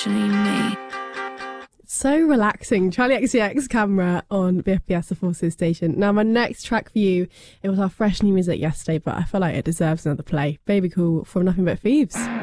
Me. So relaxing. Charlie XCX Camera on BFBS, the Forces station. Now, my next track for you, it was our fresh new music yesterday, but I feel like it deserves another play. Baby Cool from Nothing But Thieves.